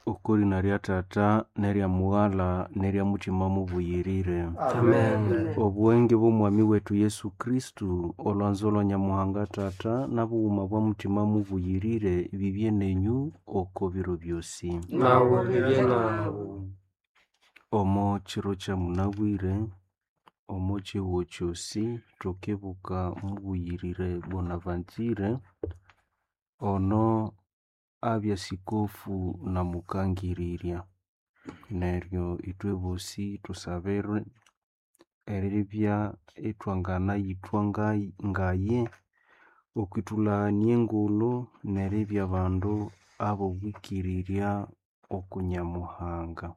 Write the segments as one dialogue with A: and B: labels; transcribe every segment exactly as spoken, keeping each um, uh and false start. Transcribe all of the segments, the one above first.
A: Ukuri narya tata, nerya mughala, nerya muthima mubuyirire.
B: Amen.
A: Obwenge bw'omwami wetu Yesu Kristu, olwanzo lwa Nyamuhanga tata, nabughuma bwa muthima mubuyirire, bibye nenyu oko biro byosi.
B: Nawe bibye nawe.
A: Omo kiro kyamunabwire, omo kihugho kyosi, thukibuka mubuyirire Bonaventure, ono abya sikofu na mukangirirya. Neryo ithwe bosi thusabire eribya ithwanganayithwa ngaye ngaye okwithulaghania engulhu neribya bandu ab'obwikirirya oku Nyamuhanga.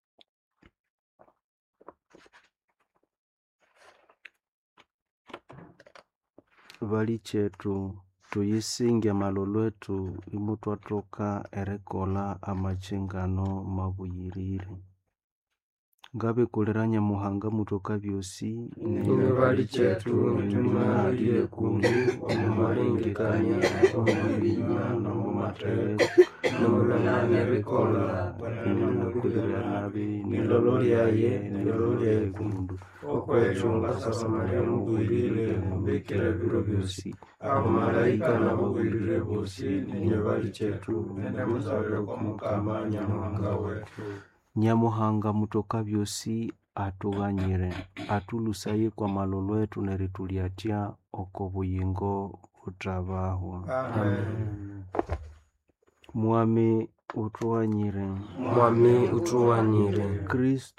A: Balikethu, thuyisinge amalhwalhu ethu imuthwathoka erikolha amakyengano mabuyirire. Ngabikulhira Nyamuhanga muthoka byosi,
B: Inyu balikethu ithunalire kundi omu malengekania, omu binywa n'omu matheka, n'omulhwana erikolha n'okwilhira nabi, n'ilholho lyaye n'ilholho lyaye kumundu. Okwekyo ngasasamalya mubuyirire mubikira ebiro byosi, abamalayika n'ababuyirire bosi, inyu balikethu n'emusabire oko Mukama Nyamuhanga wethu.
A: Nyamuhanga muthoka byosi athughanyire, athulhusaye kw'amalhwalhu ethu nerithulyatya oko buyingo buthabaho.
B: Amen.
A: Mwami uthughanyire,
B: Mwami uthughanyire.
A: Kristu